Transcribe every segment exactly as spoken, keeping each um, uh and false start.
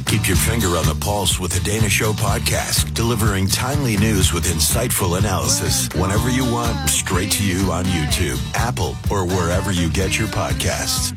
Keep your finger on the pulse with the Dana Show podcast, delivering timely news with insightful analysis whenever you want, straight to you on YouTube, Apple, or wherever you get your podcasts.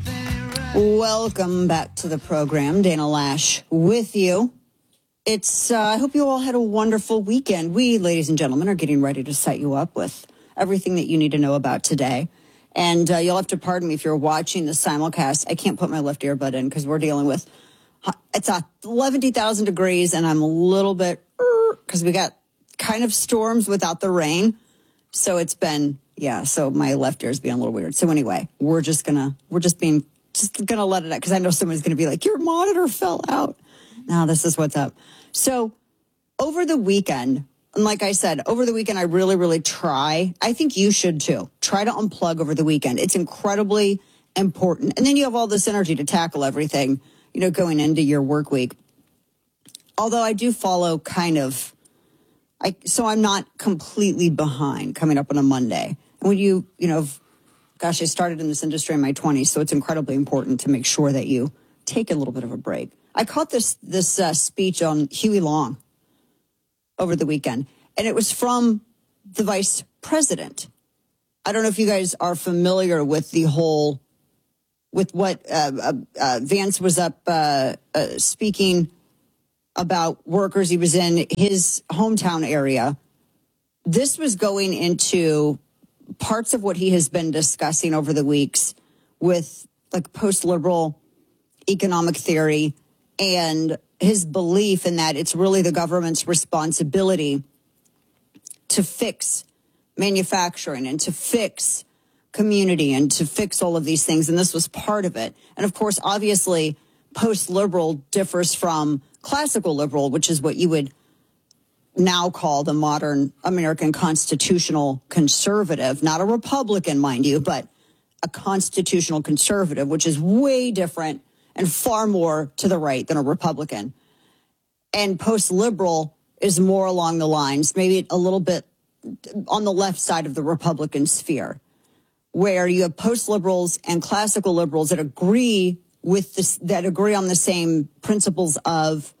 Welcome back to the program. Dana Lash with you. It's, uh, I hope you all had a wonderful weekend. We, ladies and gentlemen, are getting ready to set you up with everything that you need to know about today. And uh, you'll have to pardon me if you're watching the simulcast. I can't put my left earbud in because we're dealing with, it's uh, eleven thousand degrees, and I'm a little bit, because we got kind of storms without the rain. So it's been, yeah, so my left ear is being a little weird. So anyway, we're just going to, we're just being, just going to let it out, because I know someone's going to be like, your monitor fell out. Now this is what's up. So over the weekend, and like I said, over the weekend, I really, really try. I think you should too. Try to unplug over the weekend. It's incredibly important. And then you have all this energy to tackle everything, you know, going into your work week. Although I do follow kind of, I so I'm not completely behind coming up on a Monday. And when you, you know, gosh, I started in this industry in my twenties, so it's incredibly important to make sure that you take a little bit of a break. I caught this, this uh, speech on Huey Long over the weekend, and it was from the vice president. I don't know if you guys are familiar with the whole, with what uh, uh, uh, Vance was up uh, uh, speaking about workers. He was in his hometown area. This was going into parts of what he has been discussing over the weeks with like post-liberal economic theory and his belief in that it's really the government's responsibility to fix manufacturing and to fix community and to fix all of these things. And this was part of it. And of course, obviously, post-liberal differs from classical liberal, which is what you would now call the modern American constitutional conservative, not a Republican, mind you, but a constitutional conservative, which is way different and far more to the right than a Republican. And post-liberal is more along the lines, maybe a little bit on the left side of the Republican sphere, where you have post-liberals and classical liberals that agree with this, that agree on the same principles of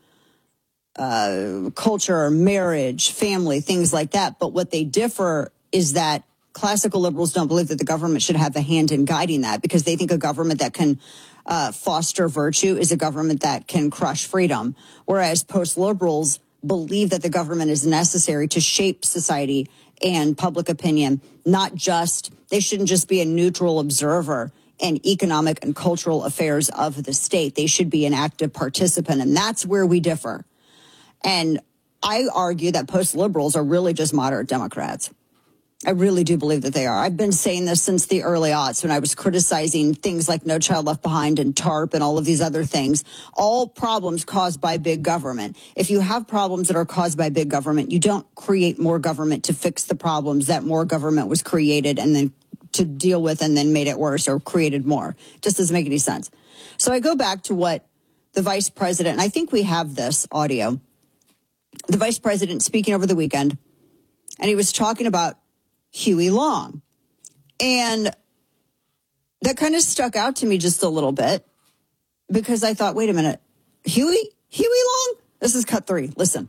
uh, culture, marriage, family, things like that. But what they differ is that classical liberals don't believe that the government should have a hand in guiding that, because they think a government that can uh, foster virtue is a government that can crush freedom. Whereas post-liberals believe that the government is necessary to shape society and public opinion, not just, they shouldn't just be a neutral observer in economic and cultural affairs of the state. They should be an active participant, and that's where we differ. And I argue that post-liberals are really just moderate Democrats. I really do believe that they are. I've been saying this since the early aughts when I was criticizing things like No Child Left Behind and TARP and all of these other things, all problems caused by big government. If you have problems that are caused by big government, you don't create more government to fix the problems that more government was created and then to deal with and then made it worse or created more. It just doesn't make any sense. So I go back to what the vice president, and I think we have this audio, the vice president speaking over the weekend, and he was talking about Huey Long. And that kind of stuck out to me just a little bit because I thought, wait a minute, Huey? Huey Long? This is cut three. Listen.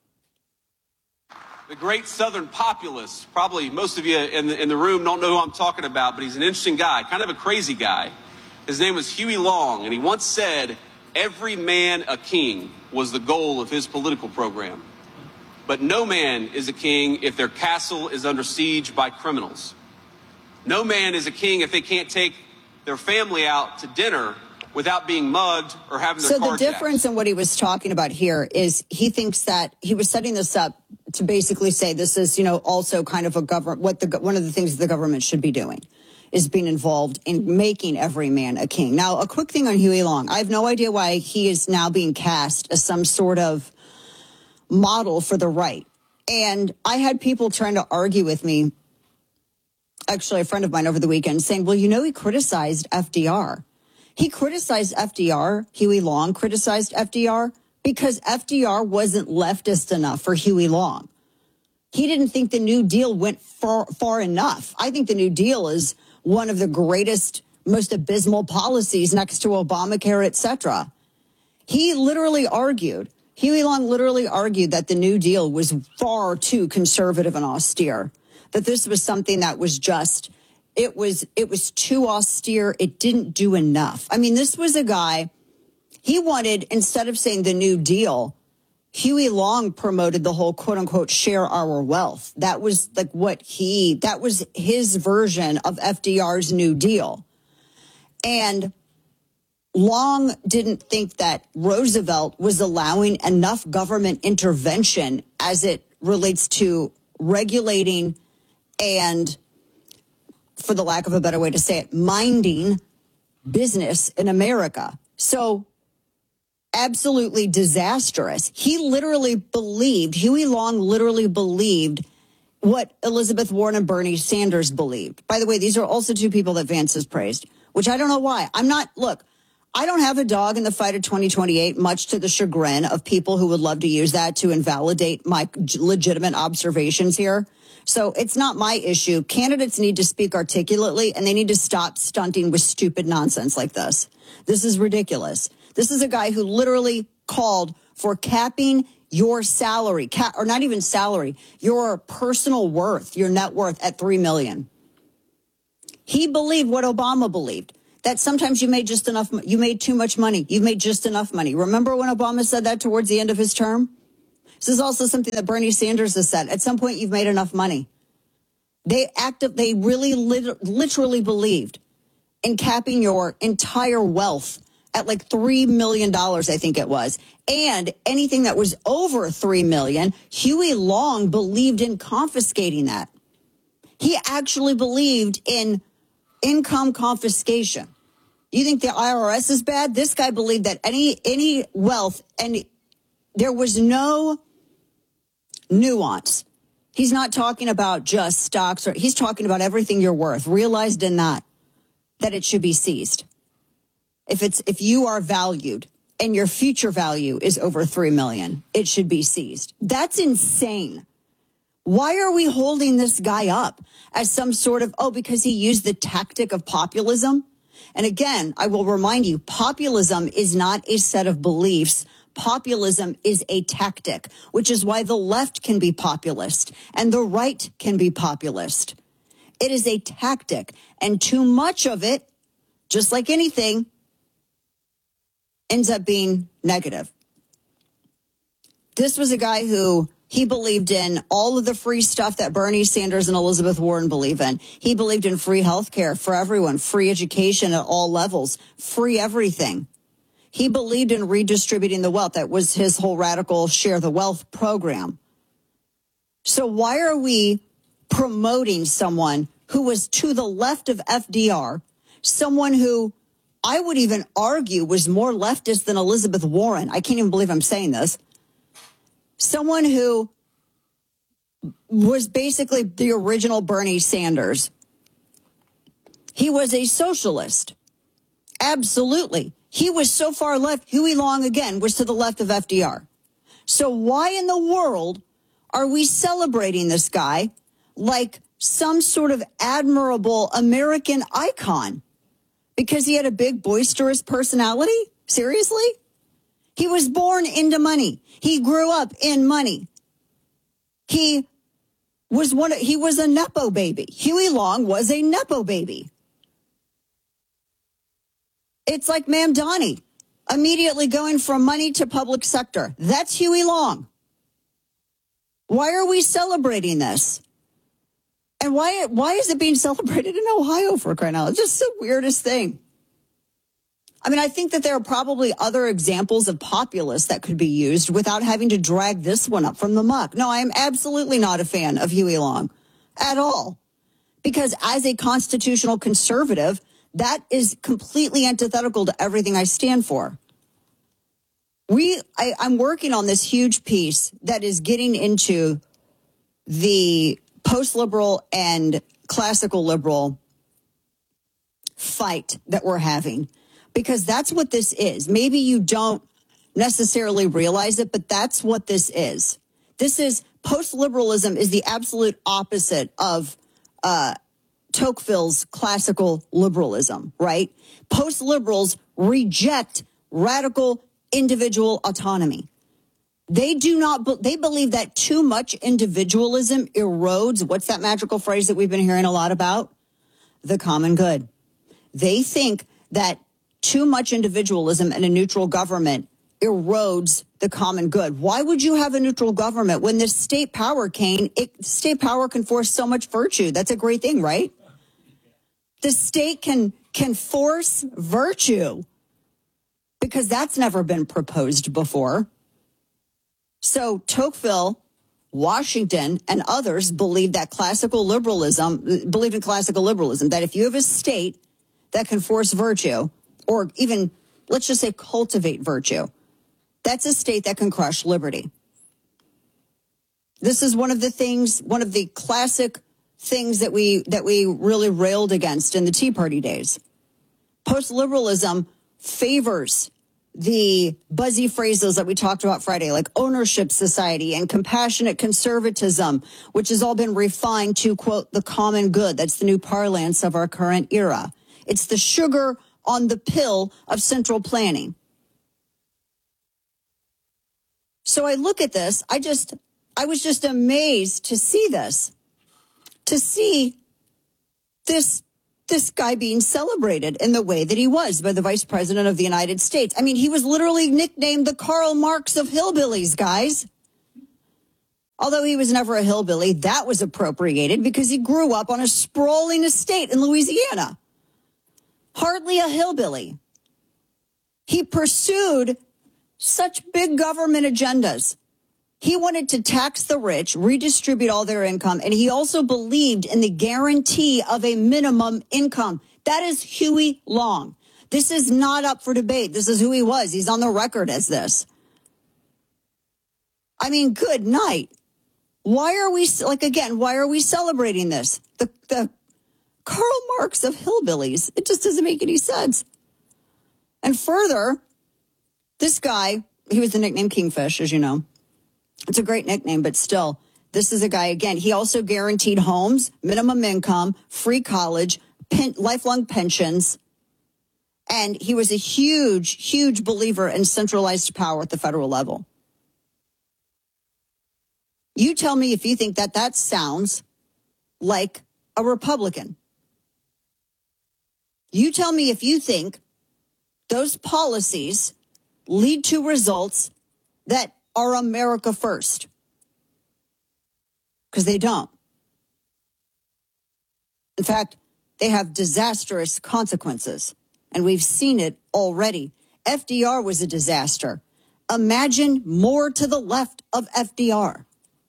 The great Southern populist, probably most of you in the, in the room don't know who I'm talking about, but he's an interesting guy, kind of a crazy guy. His name was Huey Long, and he once said, every man a king was the goal of his political program. But no man is a king if their castle is under siege by criminals. No man is a king if they can't take their family out to dinner without being mugged or having their car car jacked. So the difference in what he was talking about here is he thinks that he was setting this up to basically say this is, you know, also kind of a government, what the one of the things the government should be doing is being involved in making every man a king. Now, a quick thing on Huey Long. I have no idea why he is now being cast as some sort of model for the right. And I had people trying to argue with me, actually a friend of mine over the weekend, saying, well, you know, he criticized F D R. He criticized F D R, Huey Long criticized F D R because F D R wasn't leftist enough for Huey Long. He didn't think the New Deal went far, far enough. I think the New Deal is one of the greatest, most abysmal policies next to Obamacare, et cetera. He literally argued, Huey Long literally argued that the New Deal was far too conservative and austere, that this was something that was just, it was, it was too austere. It didn't do enough. I mean, this was a guy, he wanted, instead of saying the New Deal, Huey Long promoted the whole quote unquote share our wealth. That was like what he, that was his version of F D R's New Deal. And Long didn't think that Roosevelt was allowing enough government intervention as it relates to regulating and, for the lack of a better way to say it, minding business in America. So absolutely disastrous. He literally believed, Huey Long literally believed what Elizabeth Warren and Bernie Sanders believed. By the way, these are also two people that Vance has praised, which I don't know why. I'm not, look, I don't have a dog in the fight of twenty twenty-eight, much to the chagrin of people who would love to use that to invalidate my legitimate observations here. So it's not my issue. Candidates need to speak articulately, and they need to stop stunting with stupid nonsense like this. This is ridiculous. This is a guy who literally called for capping your salary, cap, or not even salary, your personal worth, your net worth at three million dollars. He believed what Obama believed, that sometimes you made just enough, you made too much money. You made just enough money. Remember when Obama said that towards the end of his term? This is also something that Bernie Sanders has said. At some point, you've made enough money. They active, they really lit, literally believed in capping your entire wealth at like three million dollars, I think it was. And anything that was over three million dollars, Huey Long believed in confiscating that. He actually believed in income confiscation. You think the I R S is bad? This guy believed that any any wealth, and there was no nuance. He's not talking about just stocks, or he's talking about everything you're worth, realized in that, that it should be seized. If it's if you are valued and your future value is over three million dollars, it should be seized. That's insane. Why are we holding this guy up as some sort of, oh, because he used the tactic of populism? And again, I will remind you, populism is not a set of beliefs. Populism is a tactic, which is why the left can be populist and the right can be populist. It is a tactic, and too much of it, just like anything, ends up being negative. This was a guy who, he believed in all of the free stuff that Bernie Sanders and Elizabeth Warren believe in. He believed in free health care for everyone, free education at all levels, free everything. He believed in redistributing the wealth. That was his whole radical share the wealth program. So why are we promoting someone who was to the left of F D R, someone who I would even argue was more leftist than Elizabeth Warren? I can't even believe I'm saying this. Someone who was basically the original Bernie Sanders. He was a socialist. Absolutely. He was so far left. Huey Long, again, was to the left of F D R. So why in the world are we celebrating this guy like some sort of admirable American icon? Because he had a big, boisterous personality? Seriously? He was born into money. He grew up in money. He was one. He was a Nepo baby. Huey Long was a Nepo baby. It's like Mamdani, immediately going from money to public sector. That's Huey Long. Why are we celebrating this? And why why is it being celebrated in Ohio, for crying out loud? It's just the weirdest thing. I mean, I think that there are probably other examples of populists that could be used without having to drag this one up from the muck. No, I am absolutely not a fan of Huey Long at all. Because as a constitutional conservative, that is completely antithetical to everything I stand for. We, I, I'm working on this huge piece that is getting into the post-liberal and classical liberal fight that we're having. Because that's what this is. Maybe you don't necessarily realize it, but that's what this is. This is, post-liberalism is the absolute opposite of uh, Tocqueville's classical liberalism, right? Post-liberals reject radical individual autonomy. They do not, they believe that too much individualism erodes, what's that magical phrase that we've been hearing a lot about? The common good. They think that too much individualism and a neutral government erodes the common good. Why would you have a neutral government when the state power can, it, state power can force so much virtue? That's a great thing, right? The state can, can force virtue because that's never been proposed before. So Tocqueville, Washington, and others believe that classical liberalism, believe in classical liberalism, that if you have a state that can force virtue, or even, let's just say, cultivate virtue, that's a state that can crush liberty. This is one of the things, one of the classic things that we that we really railed against in the Tea Party days. Post-liberalism favors the buzzy phrases that we talked about Friday, like ownership society and compassionate conservatism, which has all been refined to, quote, the common good. That's the new parlance of our current era. It's the sugar on the pill of central planning. So I look at this, I just, I was just amazed to see this, to see this this guy being celebrated in the way that he was by the Vice President of the United States. I mean, he was literally nicknamed the Karl Marx of hillbillies, guys. Although he was never a hillbilly, that was appropriated because he grew up on a sprawling estate in Louisiana. Hardly a hillbilly. He pursued such big government agendas. He wanted to tax the rich, redistribute all their income, and he also believed in the guarantee of a minimum income. That is Huey Long. This is not up for debate. This is who he was. He's on the record as this. I mean, good night. Why are we, like, again, why are we celebrating this? The, the Karl Marx of hillbillies. It just doesn't make any sense. And further, this guy, he was the nickname Kingfish, as you know. It's a great nickname, but still, this is a guy, again, he also guaranteed homes, minimum income, free college, pen, lifelong pensions, and he was a huge, huge believer in centralized power at the federal level. You tell me if you think that that sounds like a Republican. You tell me if you think those policies lead to results that are America first. Because they don't. In fact, they have disastrous consequences. And we've seen it already. F D R was a disaster. Imagine more to the left of F D R.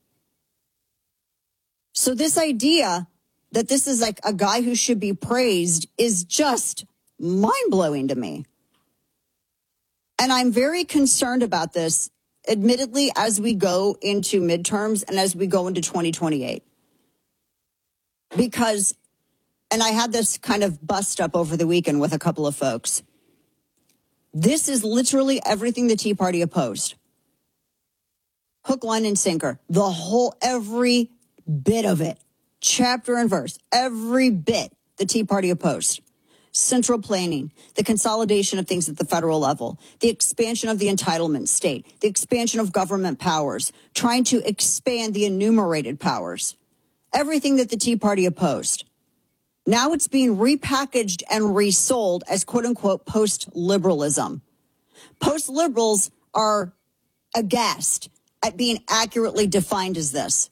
So this idea that this is like a guy who should be praised is just mind-blowing to me. And I'm very concerned about this, admittedly, as we go into midterms and as we go into twenty twenty-eight. Because, and I had this kind of bust up over the weekend with a couple of folks. This is literally everything the Tea Party opposed. Hook, line, and sinker. The whole, every bit of it. Chapter and verse. Every bit the Tea Party opposed. Central planning, the consolidation of things at the federal level, the expansion of the entitlement state, the expansion of government powers, trying to expand the enumerated powers. Everything that the Tea Party opposed. Now it's being repackaged and resold as quote-unquote post-liberalism. Post-liberals are aghast at being accurately defined as this.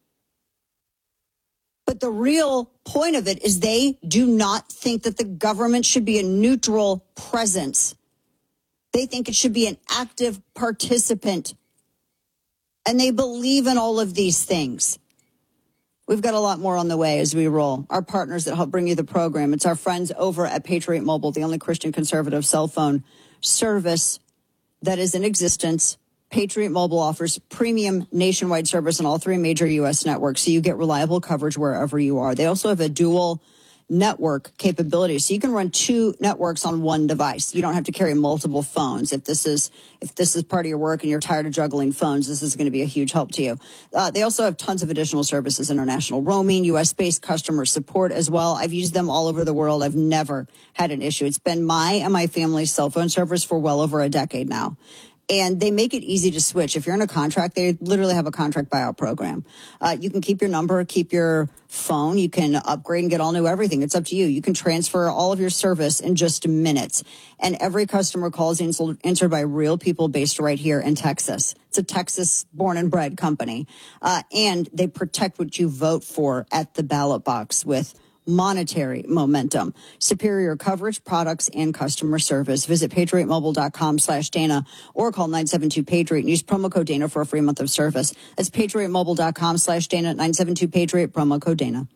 But the real point of it is they do not think that the government should be a neutral presence. They think it should be an active participant. And they believe in all of these things. We've got a lot more on the way as we roll. Our partners that help bring you the program. It's our friends over at Patriot Mobile, the only Christian conservative cell phone service that is in existence. Patriot Mobile offers premium nationwide service on all three major U S networks, so you get reliable coverage wherever you are. They also have a dual network capabilities. So you can run two networks on one device. You don't have to carry multiple phones. If this is if this is part of your work and you're tired of juggling phones, this is going to be a huge help to you. Uh, they also have tons of additional services, international roaming, U S-based customer support as well. I've used them all over the world. I've never had an issue. It's been my and my family's cell phone service for well over a decade now. And they make it easy to switch. If you're in a contract, they literally have a contract buyout program. Uh, you can keep your number, keep your phone. You can upgrade and get all new everything. It's up to you. You can transfer all of your service in just minutes. And every customer call is answered by real people based right here in Texas. It's a Texas born and bred company. Uh, and they protect what you vote for at the ballot box with monetary momentum, superior coverage, products, and customer service. Visit patriotmobile.com slash Dana or call nine seven two Patriot and use promo code Dana for a free month of service. That's patriotmobile.com slash Dana, nine seven two Patriot, promo code Dana.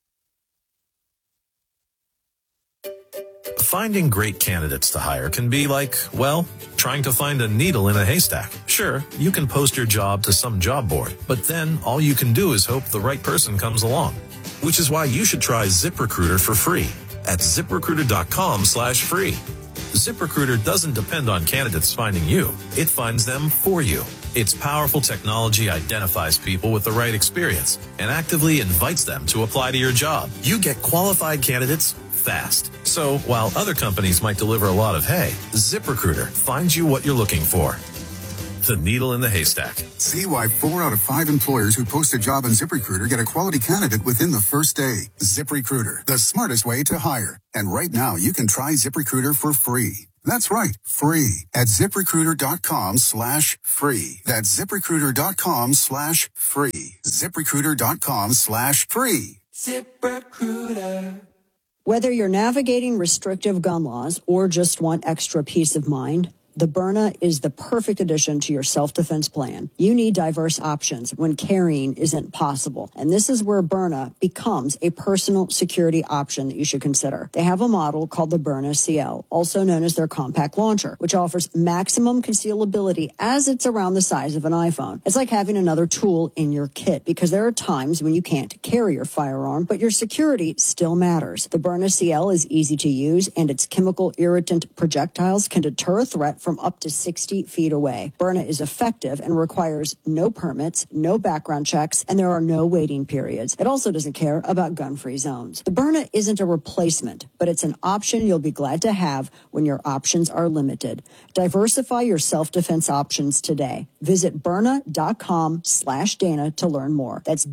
Finding great candidates to hire can be like, well, trying to find a needle in a haystack. Sure, you can post your job to some job board, but then all you can do is hope the right person comes along. Which is why you should try ZipRecruiter for free at ZipRecruiter.com slash free. ZipRecruiter doesn't depend on candidates finding you. It finds them for you. Its powerful technology identifies people with the right experience and actively invites them to apply to your job. You get qualified candidates fast. So while other companies might deliver a lot of hay, ZipRecruiter finds you what you're looking for. The needle in the haystack. See why four out of five employers who post a job on ZipRecruiter get a quality candidate within the first day. ZipRecruiter, the smartest way to hire. And right now, you can try ZipRecruiter for free. That's right, free at ZipRecruiter.com slash free. That's ZipRecruiter.com slash free. ZipRecruiter.com slash free. ZipRecruiter. Whether you're navigating restrictive gun laws or just want extra peace of mind, the Byrna is the perfect addition to your self-defense plan. You need diverse options when carrying isn't possible. And this is where Byrna becomes a personal security option that you should consider. They have a model called the Byrna C L, also known as their compact launcher, which offers maximum concealability as it's around the size of an iPhone. It's like having another tool in your kit because there are times when you can't carry your firearm, but your security still matters. The Byrna C L is easy to use, and its chemical irritant projectiles can deter a threat from up to sixty feet away. Byrna is effective and requires no permits, no background checks, and there are no waiting periods. It also doesn't care about gun-free zones. The Byrna isn't a replacement, but it's an option you'll be glad to have when your options are limited. Diversify your self-defense options today. Visit Byrna.com slash Dana to learn more. That's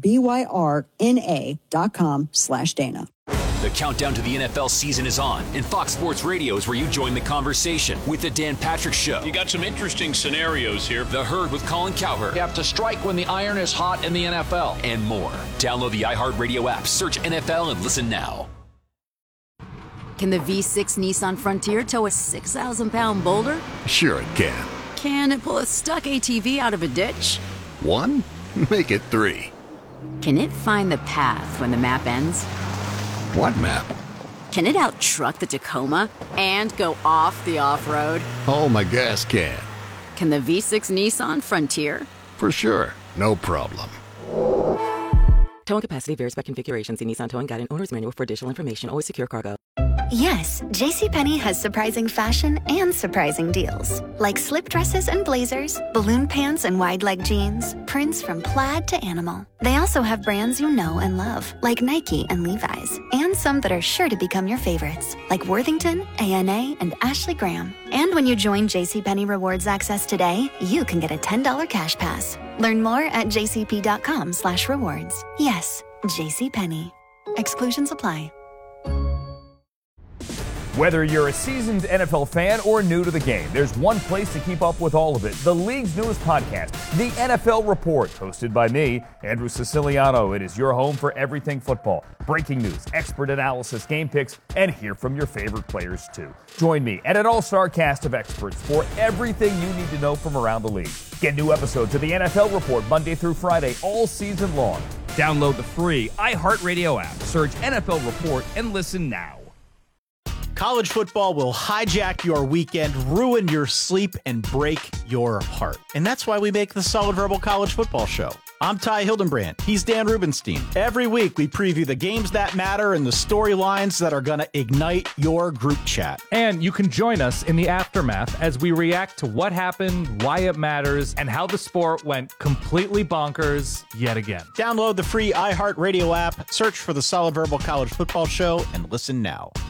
B-Y-R-N-A dot com slash Dana. The countdown to the N F L season is on, and Fox Sports Radio is where you join the conversation with the Dan Patrick Show. You got some interesting scenarios here. The Herd with Colin Cowherd. You have to strike when the iron is hot in the N F L. And more. Download the iHeartRadio app, search N F L, and listen now. Can the V six Nissan Frontier tow a six thousand pound boulder? Sure it can. Can it pull a stuck A T V out of a ditch? One? Make it three. Can it find the path when the map ends? What map? Can it out-truck the Tacoma and go off the off-road? Oh, my gas can. Can the V six Nissan Frontier? For sure. No problem. Towing capacity varies by configuration. See Nissan Towing Guide and Owner's Manual for additional information. Always secure cargo. Yes, JCPenney has surprising fashion and surprising deals. Like slip dresses and blazers, balloon pants and wide leg jeans, prints from plaid to animal. They also have brands you know and love, like Nike and Levi's, and some that are sure to become your favorites, like Worthington, A N A, and Ashley Graham. And when you join JCPenney Rewards Access today, you can get a ten dollars cash pass. Learn more at jcp.com slash rewards. Yes, JCPenney. Exclusions apply. Whether you're a seasoned N F L fan or new to the game, there's one place to keep up with all of it. The league's newest podcast, The N F L Report, hosted by me, Andrew Siciliano. It is your home for everything football. Breaking news, expert analysis, game picks, and hear from your favorite players too. Join me and an all-star cast of experts for everything you need to know from around the league. Get new episodes of The N F L Report Monday through Friday all season long. Download the free iHeartRadio app, search N F L Report, and listen now. College football will hijack your weekend, ruin your sleep, and break your heart. And that's why we make the Solid Verbal College Football Show. I'm Ty Hildenbrand. He's Dan Rubenstein. Every week we preview the games that matter and the storylines that are going to ignite your group chat. And you can join us in the aftermath as we react to what happened, why it matters, and how the sport went completely bonkers yet again. Download the free iHeartRadio app, search for the Solid Verbal College Football Show, and listen now.